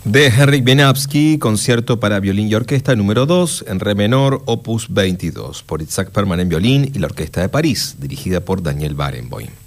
De Henryk Wieniawski, concierto para violín y orquesta número 2, en re menor, opus 22, por Itzhak Perlman en violín y la Orquesta de París, dirigida por Daniel Barenboim.